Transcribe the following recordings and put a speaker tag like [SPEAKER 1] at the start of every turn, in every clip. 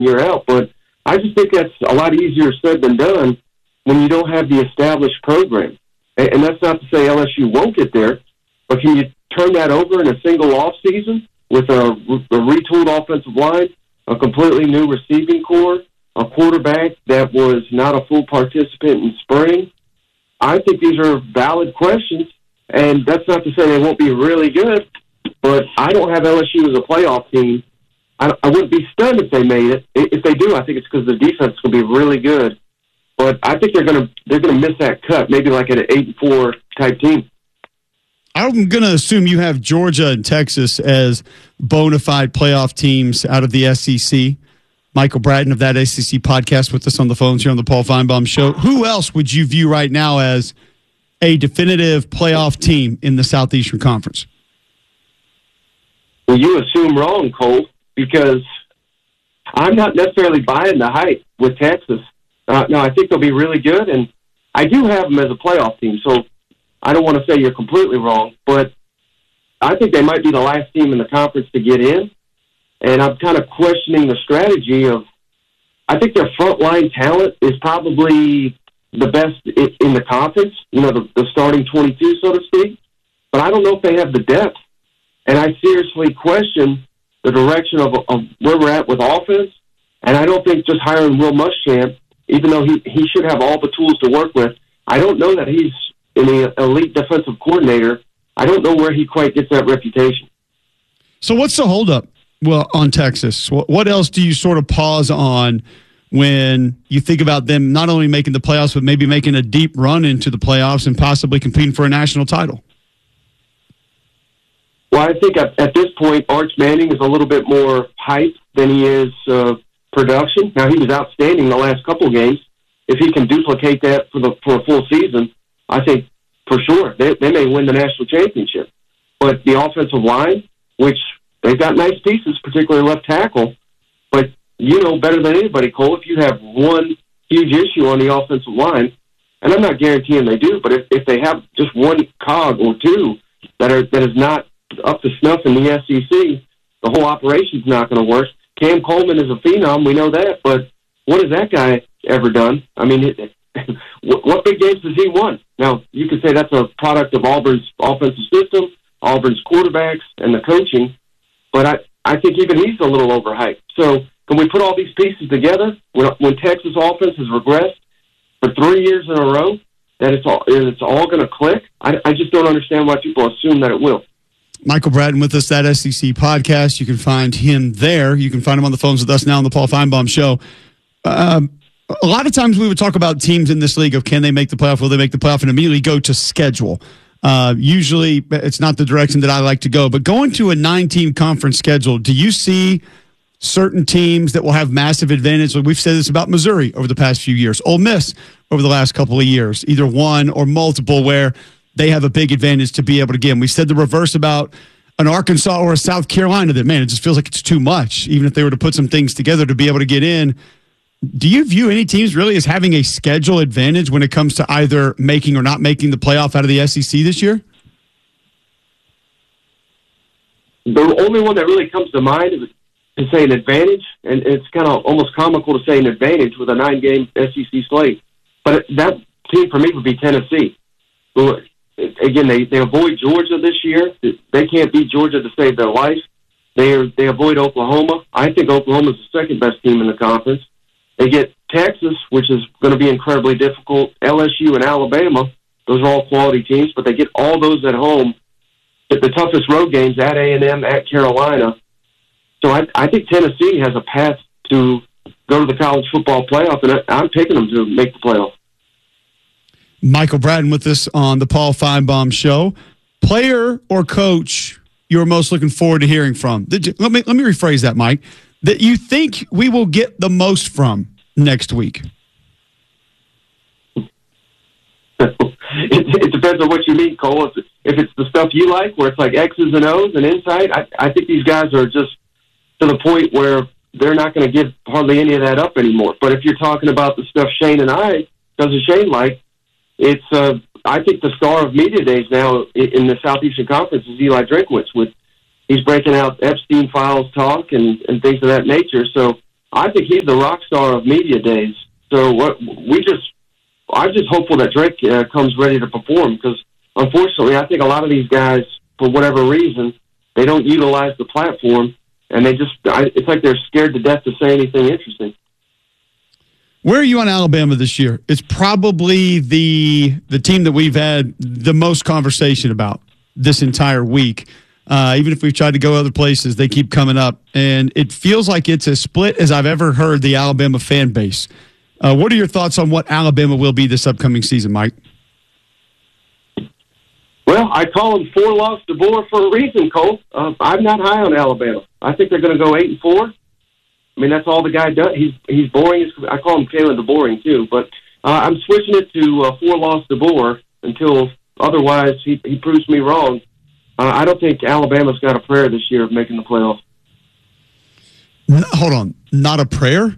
[SPEAKER 1] year out. But I just think that's a lot easier said than done when you don't have the established program. And that's not to say LSU won't get there, but can you turn that over in a single off season with a retooled offensive line, a completely new receiving core, a quarterback that was not a full participant in spring? I think these are valid questions, and that's not to say they won't be really good, but I don't have LSU as a playoff team. I wouldn't be stunned if they made it. If they do, I think it's because the defense will be really good. But I think they're gonna miss that cut, maybe like at an 8-4 type team.
[SPEAKER 2] I'm going to assume you have Georgia and Texas as bona fide playoff teams out of the SEC. Michael Bratton of that SEC podcast with us on the phones here on the Paul Feinbaum Show. Who else would you view right now as a definitive playoff team in the Southeastern Conference?
[SPEAKER 1] Well, you assume wrong, Cole, because I'm not necessarily buying the hype with Texas. No, I think they'll be really good, and I do have them as a playoff team, so I don't want to say you're completely wrong, but I think they might be the last team in the conference to get in, and I'm kind of questioning the strategy of, I think their frontline talent is probably the best in the conference, the starting 22, so to speak, but I don't know if they have the depth, and I seriously question the direction of where we're at with offense, and I don't think just hiring Will Muschamp, even though he should have all the tools to work with, I don't know that he's an elite defensive coordinator. I don't know where he quite gets that reputation.
[SPEAKER 2] So what's the holdup on Texas? What else do you sort of pause on when you think about them not only making the playoffs, but maybe making a deep run into the playoffs and possibly competing for a national title?
[SPEAKER 1] Well, I think at this point, Arch Manning is a little bit more hype than he is production. Now, he was outstanding the last couple of games. If he can duplicate that for a full season, I think for sure they may win the national championship. But the offensive line, which they've got nice pieces, particularly left tackle, but you know better than anybody, Cole, if you have one huge issue on the offensive line, and I'm not guaranteeing they do, but if they have just one cog or two that is not up to snuff in the SEC, the whole operation's not going to work. Cam Coleman is a phenom, we know that, but what has that guy ever done? I mean, what big games has he won? Now, you could say that's a product of Auburn's offensive system, Auburn's quarterbacks, and the coaching, but I think even he's a little overhyped. So can we put all these pieces together when Texas offense has regressed for 3 years in a row, that it's all going to click? I just don't understand why people assume that it will.
[SPEAKER 2] Michael Bratton with us, that SEC podcast. You can find him there. You can find him on the phones with us now on the Paul Feinbaum Show. A lot of times we would talk about teams in this league of can they make the playoff, will they make the playoff, and immediately go to schedule. Usually it's not the direction that I like to go. But going to a 9-team conference schedule, do you see certain teams that will have massive advantage? Like we've said this about Missouri over the past few years, Ole Miss over the last couple of years, either one or multiple where they have a big advantage to be able to get. And we said the reverse about an Arkansas or a South Carolina that, man, it just feels like it's too much, even if they were to put some things together to be able to get in. Do you view any teams really as having a schedule advantage when it comes to either making or not making the playoff out of the SEC this year?
[SPEAKER 1] The only one that really comes to mind is say an advantage, and it's kind of almost comical to say an advantage with a 9-game SEC slate. But that team for me would be Tennessee. Again, they avoid Georgia this year. They can't beat Georgia to save their life. They avoid Oklahoma. I think Oklahoma's the second best team in the conference. They get Texas, which is going to be incredibly difficult. LSU and Alabama, those are all quality teams, but they get all those at home. The toughest road games at A&M, at Carolina. So I think Tennessee has a path to go to the college football playoff, and I'm picking them to make the playoff.
[SPEAKER 2] Michael Bratton with us on the Paul Feinbaum Show. Player or coach you're most looking forward to hearing from? Let me rephrase that, Mike. That you think we will get the most from next week?
[SPEAKER 1] It depends on what you mean, Cole. If it's the stuff you like, where it's like X's and O's and insight, I think these guys are just to the point where they're not going to give hardly any of that up anymore. But if you're talking about the stuff Shane and I, doesn't Shane like, it's I think the star of media days now in the Southeastern Conference is Eli Drinkwitz. He's breaking out Epstein files talk and things of that nature. So I think he's the rock star of media days. So I'm just hopeful that Drake comes ready to perform, because unfortunately, I think a lot of these guys, for whatever reason, they don't utilize the platform, and it's like they're scared to death to say anything interesting.
[SPEAKER 2] Where are you on Alabama this year? It's probably the team that we've had the most conversation about this entire week. Even if we've tried to go other places, they keep coming up. And it feels like it's as split as I've ever heard the Alabama fan base. What are your thoughts on what Alabama will be this upcoming season, Mike?
[SPEAKER 1] Well, I call them 4-loss DeBoer for a reason, Cole. I'm not high on Alabama. I think they're going to go 8-4. I mean, that's all the guy does. He's boring. I call him Kalen the Boring, too. But I'm switching it to 4-loss DeBoer until otherwise he proves me wrong. I don't think Alabama's got a prayer this year of making the playoffs.
[SPEAKER 2] Hold on. Not a prayer?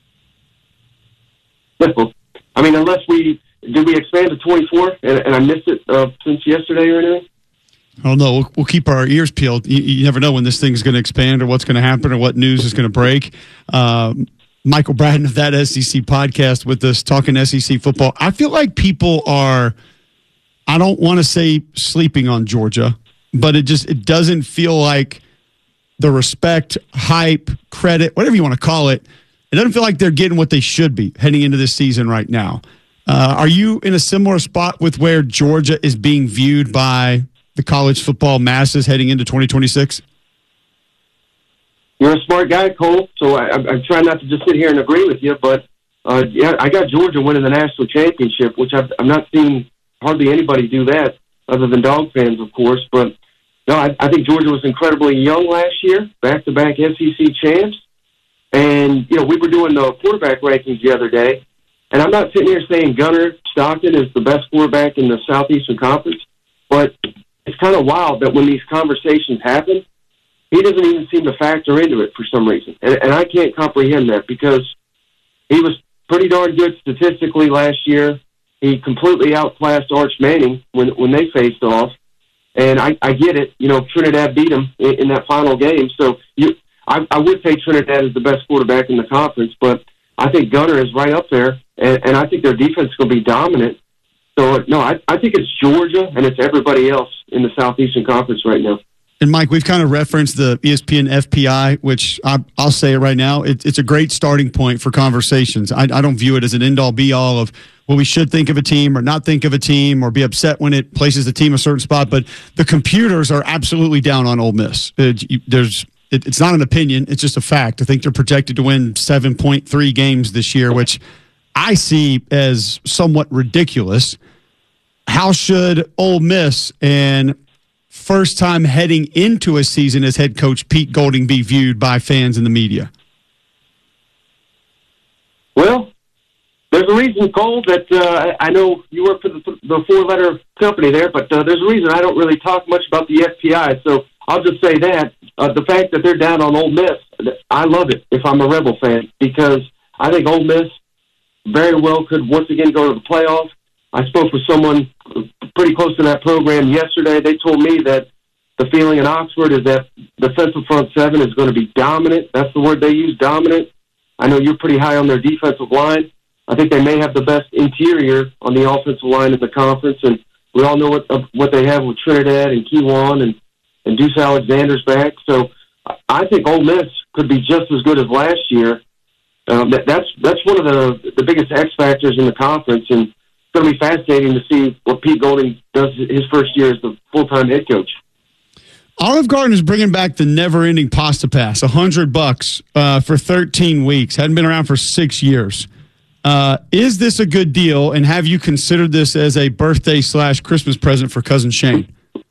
[SPEAKER 1] I mean, unless did we expand to 24 and I missed it since yesterday or anything?
[SPEAKER 2] I don't know. We'll keep our ears peeled. You never know when this thing's going to expand or what's going to happen or what news is going to break. Michael Bratton of That SEC Podcast with us talking SEC football. I feel like people are, I don't want to say sleeping on Georgia, but it doesn't feel like the respect, hype, credit, whatever you want to call it, it doesn't feel like they're getting what they should be heading into this season right now. Are you in a similar spot with where Georgia is being viewed by the college football masses heading into 2026?
[SPEAKER 1] You're a smart guy, Cole, so I'm trying not to just sit here and agree with you, but yeah, I got Georgia winning the national championship, which I'm not seeing hardly anybody do that other than dog fans, of course. But no, I think Georgia was incredibly young last year, back-to-back SEC champs. And, you know, we were doing the quarterback rankings the other day, and I'm not sitting here saying Gunnar Stockton is the best quarterback in the Southeastern Conference, but it's kind of wild that when these conversations happen, he doesn't even seem to factor into it for some reason. And I can't comprehend that, because he was pretty darn good statistically last year. He completely outclassed Arch Manning when they faced off. And I get it. You know, Trinidad beat him in that final game. So I would say Trinidad is the best quarterback in the conference, but I think Gunnar is right up there. And I think their defense is going to be dominant. So, no, I think it's Georgia and it's everybody else in the Southeastern Conference right now.
[SPEAKER 2] And, Mike, we've kind of referenced the ESPN FPI, which I'll say it right now. It's a great starting point for conversations. I don't view it as an end-all, be-all of, well, we should think of a team or not think of a team or be upset when it places the team a certain spot. But the computers are absolutely down on Ole Miss. It's not an opinion. It's just a fact. I think they're projected to win 7.3 games this year, which I see as somewhat ridiculous. How should Ole Miss and first time heading into a season as head coach Pete Golding be viewed by fans and the media?
[SPEAKER 1] Well, there's a reason, Cole, that I know you work for the four-letter company there, but there's a reason I don't really talk much about the FPI. So I'll just say that the fact that they're down on Ole Miss, I love it if I'm a Rebel fan, because I think Ole Miss very well could once again go to the playoff. I spoke with someone pretty close to that program yesterday. They told me that the feeling in Oxford is that the defensive front seven is going to be dominant. That's the word they use, dominant. I know you're pretty high on their defensive line. I think they may have the best interior on the offensive line in the conference, and we all know what they have with Trinidad and Kewan and Deuce Alexander's back. So I think Ole Miss could be just as good as last year. That's one of the biggest X factors in the conference, and it's going to be fascinating to see what Pete Golding does his first year as the full-time head coach.
[SPEAKER 2] Olive Garden is bringing back the never-ending pasta pass, $100 for 13 weeks. Hadn't been around for 6 years. Is this a good deal, and have you considered this as a birthday/Christmas present for cousin Shane?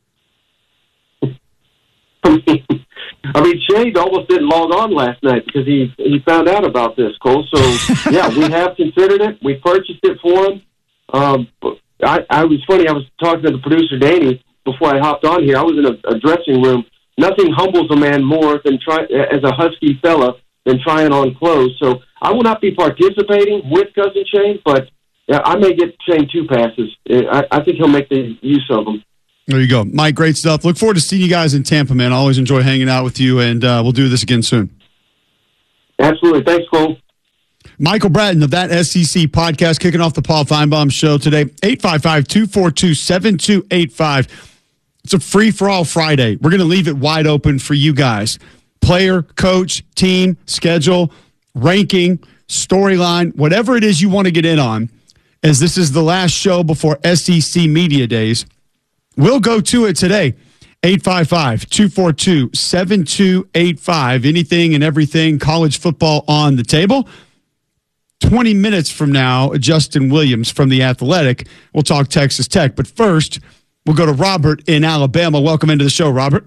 [SPEAKER 1] I mean, Shane almost didn't log on last night because he found out about this, Cole. So, yeah, we have considered it. We purchased it for him. I was funny. I was talking to the producer, Danny, before I hopped on here. I was in a dressing room. Nothing humbles a man more than as a husky fella than trying on clothes. So I will not be participating with cousin Shane, but I may get Shane 2 passes. I think he'll make the use of them.
[SPEAKER 2] There you go. Mike, great stuff. Look forward to seeing you guys in Tampa, man. I always enjoy hanging out with you, and we'll do this again soon.
[SPEAKER 1] Absolutely. Thanks, Cole.
[SPEAKER 2] Michael Bratton of That SEC Podcast, kicking off the Paul Feinbaum Show today. 855-242-7285. It's a free-for-all Friday. We're going to leave it wide open for you guys. Player, coach, team, schedule, ranking, storyline, whatever it is you want to get in on, as this is the last show before SEC Media Days. We'll go to it today. 855-242-7285. Anything and everything college football on the table. 20 minutes from now, Justin Williams from The Athletic. We'll talk Texas Tech. But first, we'll go to Robert in Alabama. Welcome into the show, Robert.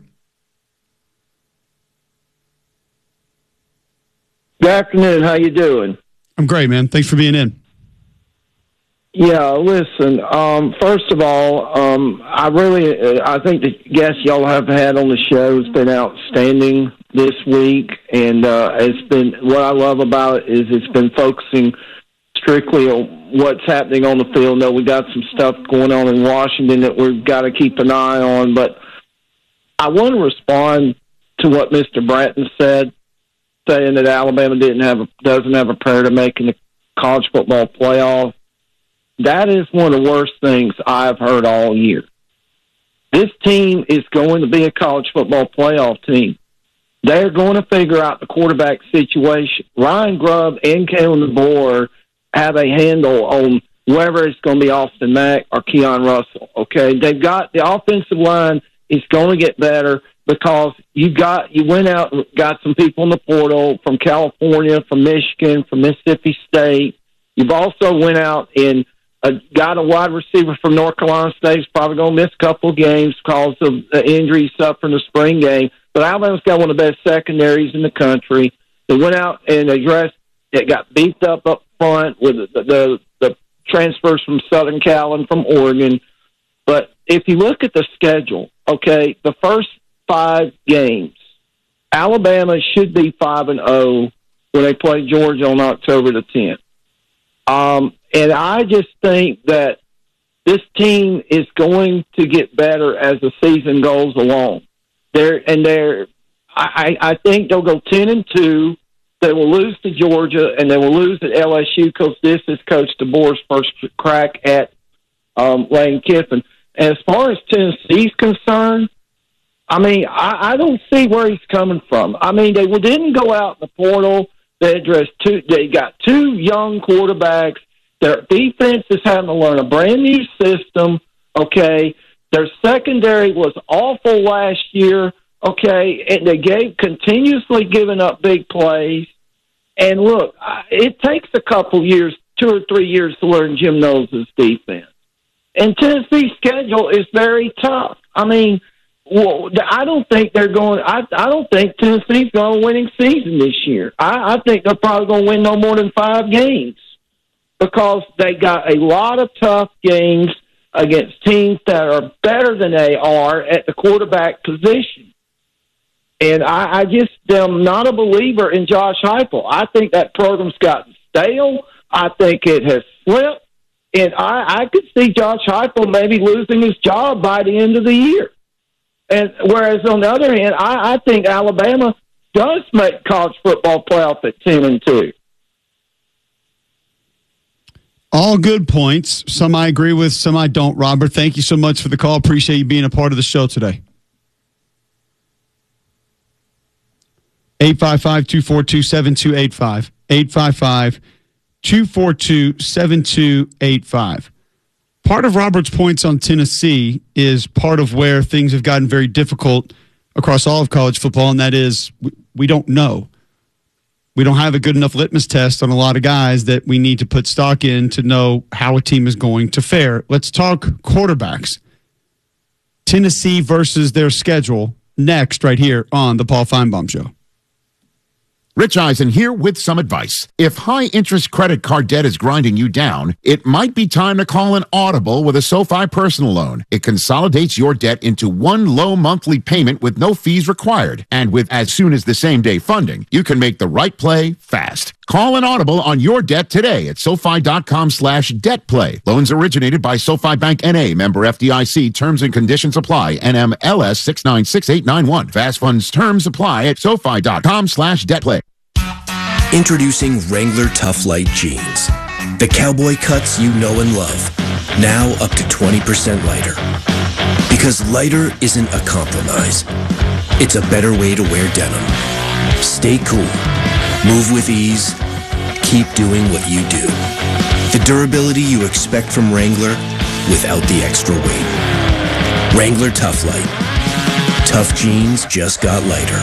[SPEAKER 3] Good afternoon. How you doing?
[SPEAKER 2] I'm great, man. Thanks for being in.
[SPEAKER 3] Yeah, listen, first of all, I think the guests y'all have had on the show has been outstanding this week, and it's been, what I love about it is it's been focusing strictly on what's happening on the field. No, we got some stuff going on in Washington that we've got to keep an eye on, but I want to respond to what Mr. Bratton said, saying that Alabama doesn't have a prayer to making the college football playoff. That is one of the worst things I've heard all year. This team is going to be a college football playoff team. They're going to figure out the quarterback situation. Ryan Grubb and Kalen DeBoer have a handle on whether it's going to be Austin Mack or Keon Russell. Okay, they've got the offensive line is going to get better because you went out and got some people in the portal from California, from Michigan, from Mississippi State. You've also went out and got a wide receiver from North Carolina State who's probably going to miss a couple of games because of the injury suffered in the spring game. But Alabama's got one of the best secondaries in the country. They went out and addressed it, got beefed up front with the transfers from Southern Cal and from Oregon. But if you look at the schedule, okay, the first 5 games, Alabama should be 5-0 when they play Georgia on October the 10th. And I just think that this team is going to get better as the season goes along. I think they'll go 10-2. They will lose to Georgia and they will lose at LSU because this is Coach DeBoer's first crack at Lane Kiffin. And as far as Tennessee's concerned, I mean, I don't see where he's coming from. I mean, they didn't go out in the portal. They got 2 young quarterbacks. Their defense is having to learn a brand new system, okay? Their secondary was awful last year, okay? And they continuously giving up big plays. And look, it takes a couple years, 2 or 3 years to learn Jim Knowles' defense. And Tennessee's schedule is very tough. I mean, well, I don't think they're going. I don't think Tennessee's going to a winning season this year. I think they're probably going to win no more than 5 games because they got a lot of tough games against teams that are better than they are at the quarterback position. And I just am not a believer in Josh Heupel. I think that program's gotten stale. I think it has slipped. And I could see Josh Heupel maybe losing his job by the end of the year. And whereas on the other hand, I think Alabama does make college football playoff at 10-2.
[SPEAKER 2] All good points. Some I agree with, some I don't. Robert, thank you so much for the call. Appreciate you being a part of the show today. 855-242-7285. 855-242-7285. Part of Robert's points on Tennessee is part of where things have gotten very difficult across all of college football, and that is we don't know. We don't have a good enough litmus test on a lot of guys that we need to put stock in to know how a team is going to fare. Let's talk quarterbacks. Tennessee versus their schedule next right here on the Paul Feinbaum Show.
[SPEAKER 4] Rich Eisen here with some advice. If high-interest credit card debt is grinding you down, it might be time to call an Audible with a SoFi personal loan. It consolidates your debt into one low monthly payment with no fees required. And with as soon as the same-day funding, you can make the right play fast. Call an Audible on your debt today at SoFi.com/debtplay. Loans originated by SoFi Bank N.A., member FDIC. Terms and conditions apply. NMLS 696891. Fast funds terms apply at SoFi.com/debtplay.
[SPEAKER 5] Introducing Wrangler Tough Light Jeans. The cowboy cuts you know and love. Now up to 20% lighter. Because lighter isn't a compromise. It's a better way to wear denim. Stay cool. Move with ease. Keep doing what you do. The durability you expect from Wrangler without the extra weight. Wrangler Tough Light. Tough jeans just got lighter.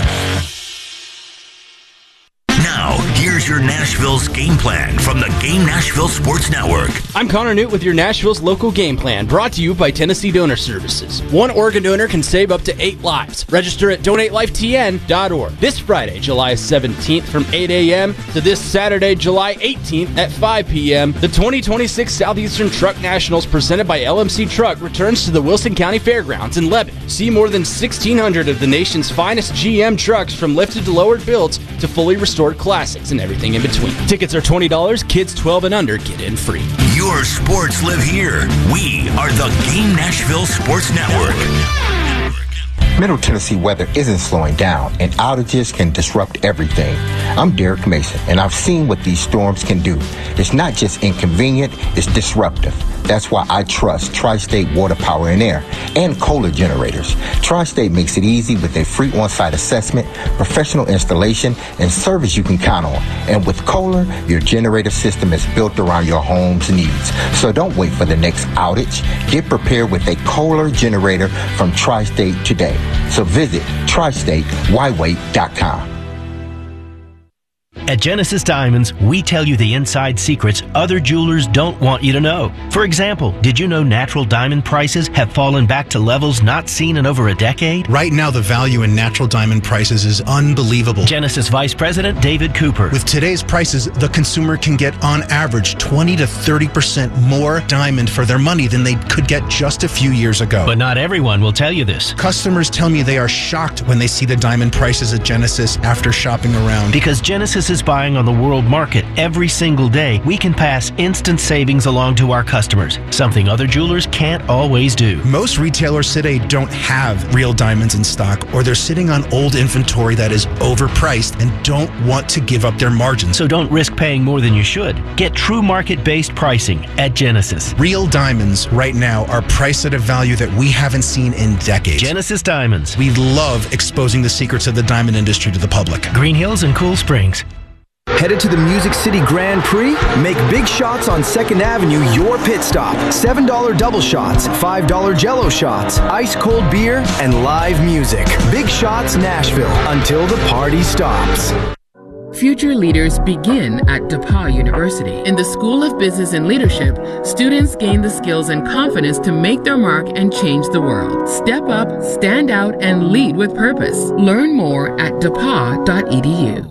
[SPEAKER 6] Now, here's your Nashville's game plan from the Game Nashville Sports Network.
[SPEAKER 7] I'm Connor Newt with your Nashville's local game plan, brought to you by Tennessee Donor Services. One organ donor can save up to 8 lives. Register at donatelifetn.org. This Friday, July 17th from 8 a.m. to this Saturday, July 18th at 5 p.m., the 2026 Southeastern Truck Nationals presented by LMC Truck returns to the Wilson County Fairgrounds in Lebanon. See more than 1,600 of the nation's finest GM trucks, from lifted to lowered builds to fully restored classics and everything in between. Tickets are $20. Kids 12 and under get in free.
[SPEAKER 6] Your sports live here. We are the Game Nashville Sports Network.
[SPEAKER 8] Middle Tennessee weather isn't slowing down, and outages can disrupt everything. I'm Derek Mason, and I've seen what these storms can do. It's not just inconvenient, it's disruptive. That's why I trust Tri-State Water, Power, and Air and Kohler generators. Tri-State makes it easy with a free on-site assessment, professional installation, and service you can count on. And with Kohler, your generator system is built around your home's needs. So don't wait for the next outage. Get prepared with a Kohler generator from Tri-State today. So visit TriStateWhyWait.com.
[SPEAKER 9] At Genesis Diamonds, we tell you the inside secrets other jewelers don't want you to know. For example, did you know natural diamond prices have fallen back to levels not seen in over a decade?
[SPEAKER 10] Right now, the value in natural diamond prices is unbelievable.
[SPEAKER 9] Genesis Vice President David Cooper.
[SPEAKER 10] With today's prices, the consumer can get on average 20 to 30% more diamond for their money than they could get just a few years ago.
[SPEAKER 9] But not everyone will tell you this.
[SPEAKER 10] Customers tell me they are shocked when they see the diamond prices at Genesis after shopping around.
[SPEAKER 9] Because Genesis is buying on the world market every single day, we can pass instant savings along to our customers, something other jewelers can't always do.
[SPEAKER 10] Most retailers today don't have real diamonds in stock, or they're sitting on old inventory that is overpriced and don't want to give up their margins.
[SPEAKER 9] So don't risk paying more than you should. Get true market-based pricing at Genesis.
[SPEAKER 10] Real diamonds right now are priced at a value that we haven't seen in decades.
[SPEAKER 9] Genesis Diamonds.
[SPEAKER 10] We love exposing the secrets of the diamond industry to the public.
[SPEAKER 9] Green Hills and Cool Springs.
[SPEAKER 11] Headed to the Music City Grand Prix? Make Big Shots on 2nd Avenue your pit stop. $7 double shots, $5 Jell-O shots, ice cold beer, and live music. Big Shots Nashville, until the party stops.
[SPEAKER 12] Future leaders begin at DePauw University. In the School of Business and Leadership, students gain the skills and confidence to make their mark and change the world. Step up, stand out, and lead with purpose. Learn more at depaw.edu.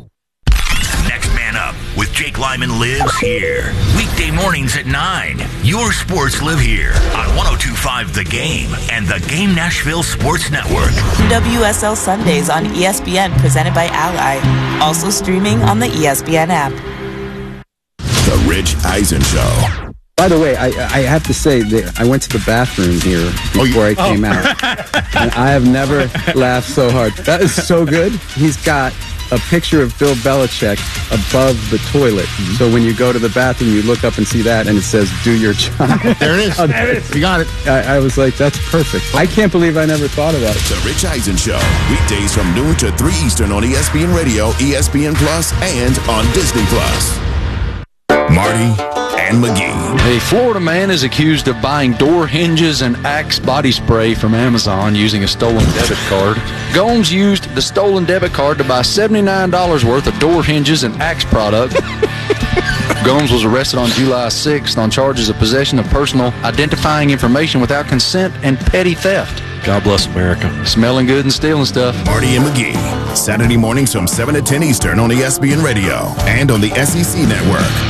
[SPEAKER 6] With Jake Lyman lives here. Weekday mornings at 9. Your sports live here on 102.5 The Game and the Game Nashville Sports Network.
[SPEAKER 13] WSL Sundays on ESPN, presented by Ally. Also streaming on the ESPN app.
[SPEAKER 14] The Rich Eisen Show.
[SPEAKER 15] By the way, I have to say that I went to the bathroom here before I came out. And I have never laughed so hard. That is so good. He's got a picture of Bill Belichick above the toilet. Mm-hmm. So when you go to the bathroom, you look up and see that, and it says, "Do your job."
[SPEAKER 4] There it is. There it is. You got it.
[SPEAKER 15] I was like, that's perfect. I can't believe I never thought about it.
[SPEAKER 14] The Rich Eisen Show. Weekdays from noon to 3 Eastern on ESPN Radio, ESPN Plus, and on Disney Plus. Marty and McGee.
[SPEAKER 16] A Florida man is accused of buying door hinges and Axe body spray from Amazon using a stolen debit card. Gomes used the stolen debit card to buy $79 worth of door hinges and Axe product. Gomes was arrested on July 6th on charges of possession of personal identifying information without consent and petty theft. God bless America. Smelling good and stealing stuff.
[SPEAKER 14] Marty and McGee. Saturday mornings from 7 to 10 Eastern on ESPN Radio and on the SEC Network.